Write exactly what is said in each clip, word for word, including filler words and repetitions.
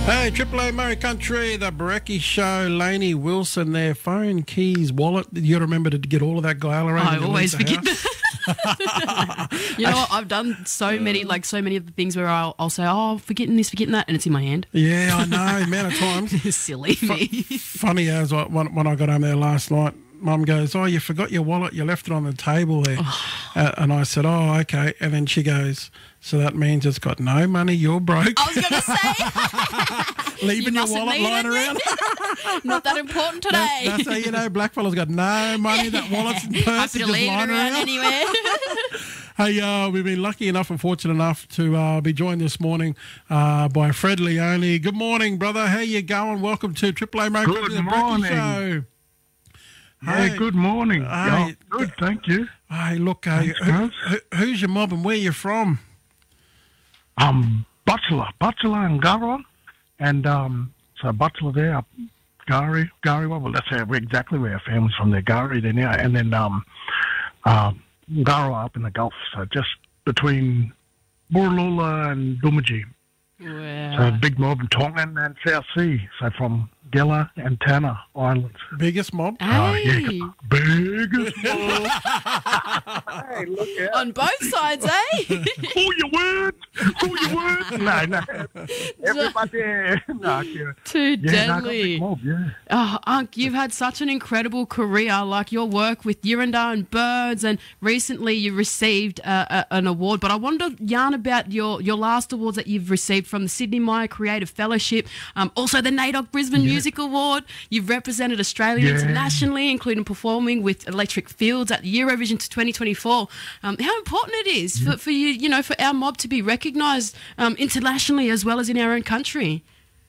Hey, Triple A Murray Country, the Brekkie Show, Lainey Wilson there, phone, keys, wallet. You remember to get all of that Gala around. I always forget that. You know what? I've done so many, like so many of the things where I'll, I'll say, oh, forgetting this, forgetting that, and it's in my hand. Yeah, I know, amount of times. Silly me. Funny as I, when, when I got home there last night, Mum goes, oh, you forgot your wallet, you left it on the table there. Oh. Uh, and I said, oh, okay. And then she goes, so that means it's got no money, you're broke. I was going to say. Leaving you your wallet lying around. Not that important today. That's, that's how you know blackfellas got no money, that wallet's and purse is just lying around. around. Anywhere. Hey, uh, we've been lucky enough and fortunate enough to uh, be joined this morning uh, by Fred Leone. Good morning, brother. How you going? Welcome to Triple A Murray Country, the Brekkie Show. Hey, hey, good morning. Hey, yeah, good, thank you. Hey, look, uh, who, who, who's your mob and where you from? Um, Butler, Butler and Garron, and um, so Butler there, up Gari, Gari. Well, that's how, exactly where our family's from. There, Gari there now, and then um, uh, Garwa up in the Gulf. So just between Borroloola and Dumaji. Wow. So big mob in Tongan and South Sea. So from Gela and Tanna Islands. Biggest mob? Hey. Oh, yeah. Biggest mob. Hey, look out. On both sides, eh? Pull your words. Pull your words. No, no. Everybody. No, yeah. Too yeah, deadly. No, mob, yeah. Oh, Unc, you've had such an incredible career, like your work with Yirranda and Birds, and recently you received uh, a, an award. But I wanted to yarn about your, your last awards that you've received from the Sidney Myer Creative Fellowship, um, also the NAIDOC Brisbane yeah. Music Award. You've represented Australia yeah. internationally, including performing with Electric Fields at Eurovision twenty twenty-four. Um, how important it is yeah. for, for you, you know, for our mob to be recognised um, internationally as well as in our own country.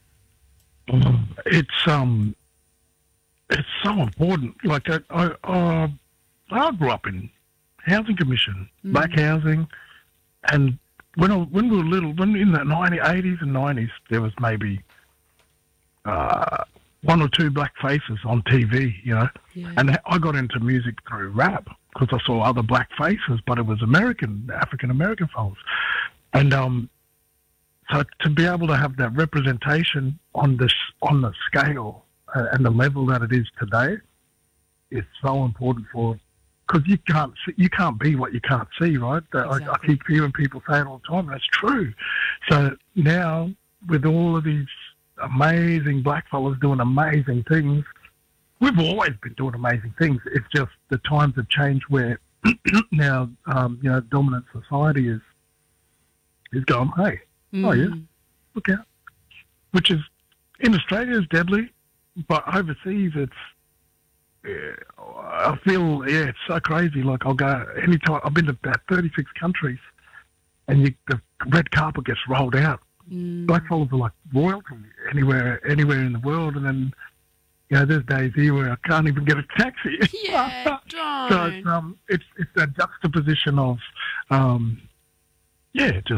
It's um, it's so important. Like I, I, uh, I grew up in housing commission, mm. black housing, and when I, when we were little, when in the nineties, eighties and nineties, there was maybe uh, one or two black faces on T V, you know. Yeah. And I got into music through rap because I saw other black faces, but it was American, African American folks. And um, so to be able to have that representation on this on the scale uh, and the level that it is today is so important for. Because you can't see, you can't be what you can't see, right? Exactly. I, I keep hearing people say it all the time, and it's true. So now, with all of these amazing black fellas doing amazing things, we've always been doing amazing things. It's just the times have changed where now, um, you know, dominant society is is going, hey, mm. oh yeah, look out. Which is, in Australia is deadly, but overseas it's, yeah, I feel, yeah, it's so crazy. Like, I'll go anytime. I've been to about thirty-six countries, and you, the red carpet gets rolled out. Mm. Black fellas are like royalty anywhere, anywhere in the world. And then, you know, there's days here where I can't even get a taxi. Yeah, don't. So it's, um, it's it's that juxtaposition of, um, yeah, just,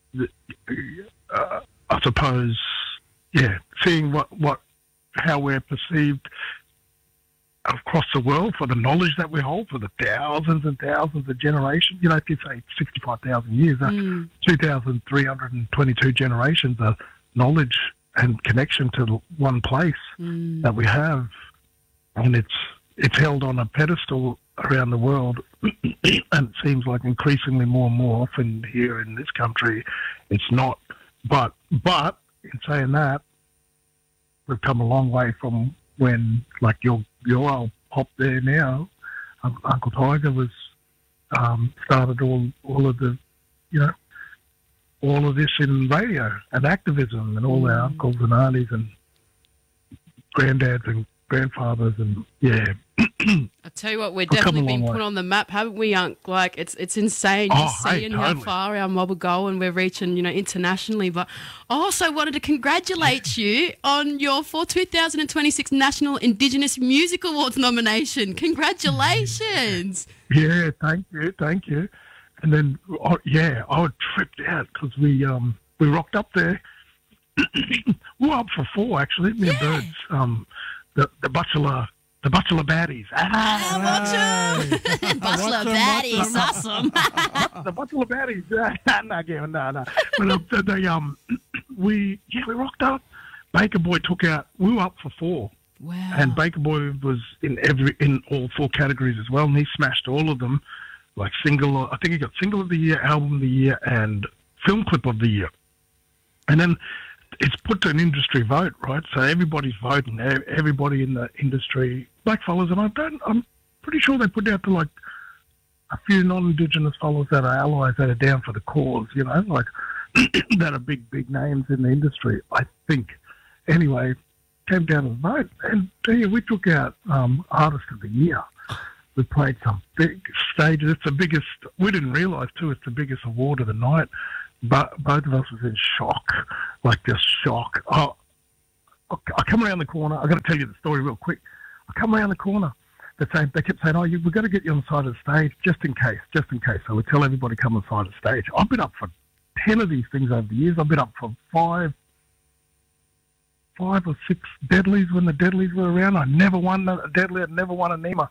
uh, I suppose, yeah, seeing what what how we're perceived across the world for the knowledge that we hold for the thousands and thousands of generations. You know, if you say sixty-five thousand years, mm. two thousand three hundred twenty-two generations of knowledge and connection to one place mm. that we have. And it's it's held on a pedestal around the world. And it seems like increasingly more and more often here in this country, it's not. But, but in saying that, we've come a long way from when, like your your old pop there now, um, Uncle Tiger was um, started all all of the, you know, all of this in radio and activism, and all mm. our uncles and aunties and granddads and grandfathers, and yeah. I tell you what, we've definitely been put on the map, haven't we, Unc? Like, it's it's insane oh, just hey, seeing totally. how far our mob will go, and we're reaching, you know, internationally. But I also wanted to congratulate you on your for two thousand twenty-six National Indigenous Music Awards nomination. Congratulations! Yeah, thank you, thank you. And then, oh, yeah, I was tripped out because we um we rocked up there. We were up for four actually, me yeah. and Birds. Um, the the Butler. The Butler Baddies. Ah, watch them. Butler Baddies, awesome. The Butler Baddies. no, no, no, no. But uh, they, um, we, yeah, we rocked up. Baker Boy took out. We were up for four, Wow. and Baker Boy was in every in all four categories as well, and he smashed all of them. Like single, I think he got single of the year, album of the year, and film clip of the year. And then it's put to an industry vote, right? So everybody's voting. e- Everybody in the industry, blackfellas, and I don't. I'm pretty sure they put out to like a few non-Indigenous fellas that are allies that are down for the cause. You know, like that are big, big names in the industry. I think. Anyway, came down to the vote, and yeah, we took out um, Artist of the Year. We played some big stages. It's the biggest. We didn't realise too. It's the biggest award of the night. But both of us was in shock, like just shock. Oh, I come around the corner. I got to tell you the story real quick. I come around the corner. They say they kept saying, "Oh, you, we've got to get you on the side of the stage, just in case, just in case." So we tell everybody come on the side of the stage. I've been up for ten of these things over the years. I've been up for five. Five or six deadlies when the deadlies were around. I never won a deadly. I never won a NEMA.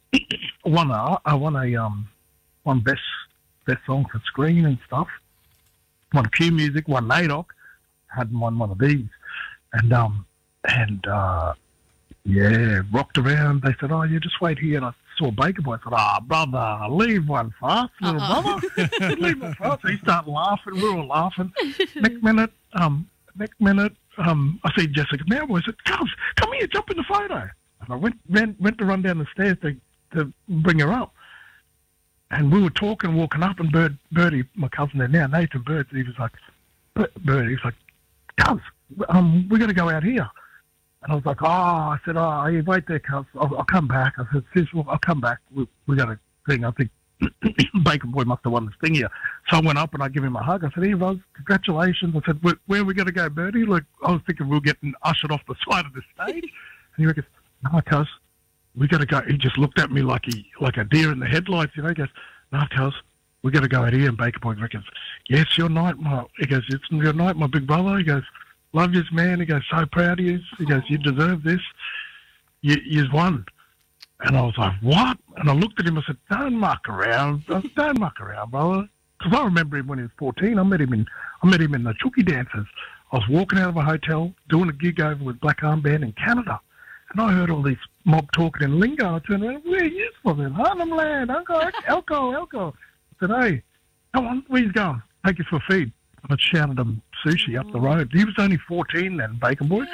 won a, I won a um, one best best song for screen and stuff. Won Q Music. Won NAIDOC. Hadn't won one of these. And um and uh, yeah, rocked around. They said, "Oh, yeah, just wait here." And I saw Baker Boy. I said, "Ah, oh, brother, leave one fast, little Uh-oh. brother. Leave one fast." So he started laughing. We were all laughing. Next minute, um, next minute. Um, I see Jessica Mowboy. I said, "Come, come here, jump in the photo." And I went, went, went to run down the stairs to, to bring her up. And we were talking, walking up, and Bird, Birdie, my cousin there now, Nathan Bird, he was like, Birdie, he was like, "Cuz, um, we're going to go out here." And I was like, "Oh," I said, "Oh, you wait there, cuz. I'll, I'll come back." I said, "Sis, well, I'll come back. We, we got a thing. I think Baker Boy must have won this thing here." So I went up and I give him a hug. I said, "Hey, Roz, congratulations." I said, "Where, where are we going to go, Birdie?" Like, I was thinking we were getting ushered off the side of the stage. And he goes, "No, cuz, we got to go." He just looked at me like he, like a deer in the headlights, you know. He goes, "No, cuz, we got to go out here." And Baker Boy reckons, "Yes, your night, my." He goes, "It's your night, my big brother." He goes, "Love yous, man." He goes, "So proud of you." He goes, "You deserve this. You, you've won." And I was like, "What?" And I looked at him. I said, "Don't muck around. Don't muck around, brother." Because I remember him when he was fourteen. I met him in I met him in the Chookie Dancers. I was walking out of a hotel doing a gig over with Black Arm Band in Canada, and I heard all these mob talking in lingo. I turned around, "Where are you from?" In Harlem Land, Uncle Elko, Elko. I said, "Hey, come on, where you going? Take us for a feed." I shouted him sushi up the road. He was only fourteen then, Baker Boy.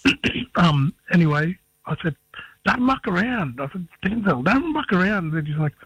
um. Anyway, I said, "Don't muck around." I said, "Denzel, don't muck around." And then he's like,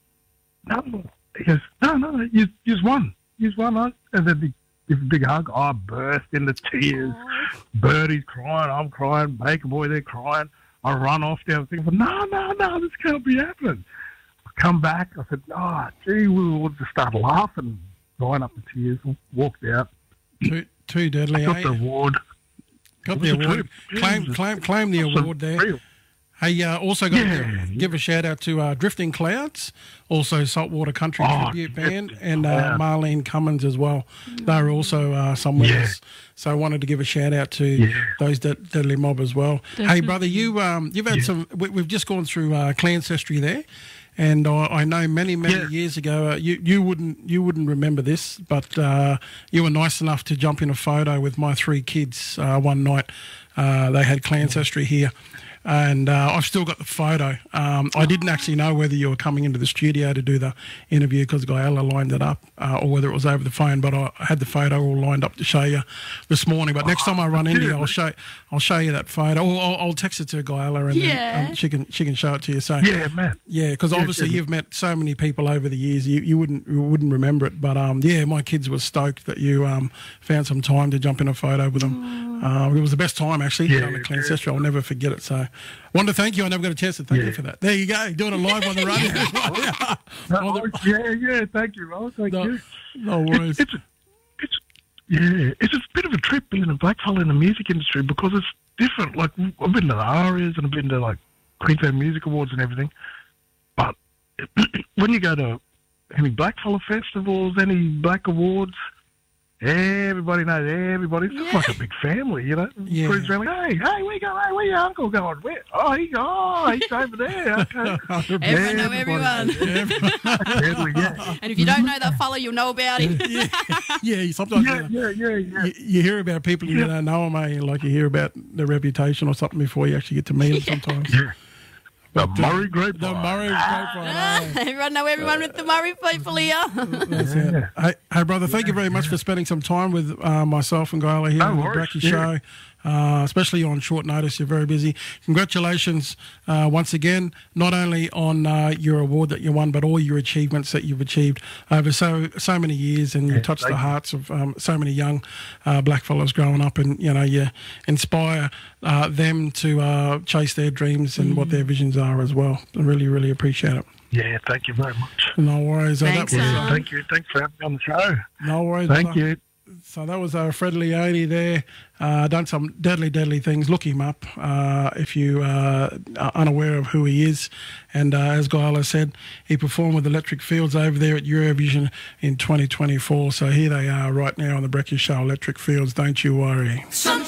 "No." He goes, "No, no, you you've won. You've won." I, and then he gives a big hug. I burst into tears. Birdie's crying. I'm crying. Baker Boy, they're crying. I run off down the thing. I said, "No, no, no, this can't be happening." I come back. I said, "Oh, gee," we all just started laughing, drying up the tears, walked out. Too, too deadly, Got eh? the award. Got It the was a award. trip. Claim, Yeah. claim, claim the Awesome. award there. Real. Hey, uh, also got Yeah. to give, give a shout out to uh, Drifting Clouds, also Saltwater Country Oh, Tribute Band, Drifting and uh, Clouds. Marlene Cummins as well. They're also uh, some with Yeah. us. So I wanted to give a shout out to Yeah. those de- Deadly Mob as well. Hey, Definitely. brother, you um, you've had Yeah. some. We, we've just gone through uh, Clancestry there. And I, I know many, many Yeah. years ago, uh, you, you wouldn't you wouldn't remember this, but uh, you were nice enough to jump in a photo with my three kids uh, one night. Uh, they had Clancestry here, and uh, I've still got the photo. Um, I didn't actually know whether you were coming into the studio to do the interview because Guyala lined it up, uh, or whether it was over the phone. But I had the photo all lined up to show you this morning. But next time I run into you, I'll show I'll show you that photo. Or I'll, I'll text it to Guyala, and Yeah. then um, she can she can show it to you. So Yeah, man. yeah, because Yeah, obviously yeah. you've met so many people over the years, you, you wouldn't you wouldn't remember it. But um, yeah, my kids were stoked that you um, found some time to jump in a photo with them. Uh, it was the best time actually. Yeah, on the yeah. Clancestry. I'll never forget it. So, wanted to thank you. I never got a chance to thank Yeah. you for that. There you go, doing it live on the radio. On Oh, the- yeah, yeah. Thank you, Ross. Thank no, you. no worries. It's, it's, a, it's, yeah, it's a bit of a trip being a blackfella in the music industry because it's different. Like, I've been to the ARIAs and I've been to, like, Queensland Music Awards and everything. But when you go to any blackfella festivals, any black awards, Everybody knows everybody. It's just Yeah. like a big family, you know. Yeah. Cruise around like, hey, hey, where you go? Hey, where your uncle going? Where? Oh, he oh, he's over there. Okay. Everyone know Everybody everyone. knows everybody, yeah. And if you don't know that fella, you'll know about him. yeah, yeah. Sometimes Yeah, you, know, yeah, yeah, yeah. you, you hear about people and you Yeah. don't know them, eh? Like you hear about their reputation or something before you actually get to meet them. Sometimes. Yeah. The But, uh, Murray Grapevine. The Murray Grapevine. eh? Everyone know everyone with the Murray people here. That's it. Hey, hey, brother, thank you very much for spending some time with uh, myself and Gaila here No on the worries, Bracky yeah. Show, uh, especially on short notice. You're very busy. Congratulations uh, once again, not only on uh, your award that you won, but all your achievements that you've achieved over so so many years, and you Yeah, touched thank the you. hearts of um, so many young uh, black fellas growing up, and you know you inspire uh, them to uh, chase their dreams and what their visions are as well. I really, really appreciate it. Yeah, thank you very much. No worries. Uh, that Thanks, was, Sam. Yeah, uh, thank you. Thanks for having me on the show. no worries. Thank brother. you. So that was uh, Fred Leone there. Uh, done some deadly, deadly things. Look him up uh, if you uh, are unaware of who he is. And uh, as Gaila said, he performed with Electric Fields over there at Eurovision in twenty twenty-four. So here they are right now on the Breakfast Show, Electric Fields. Don't you worry. Sometimes